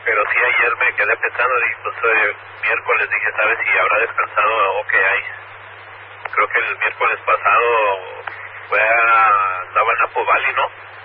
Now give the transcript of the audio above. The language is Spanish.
Pero sí, ayer me quedé pensando y pues miércoles dije, ¿sabes si habrá descansado o qué hay? Creo que el miércoles pasado andaba en Apo Valley, ¿no?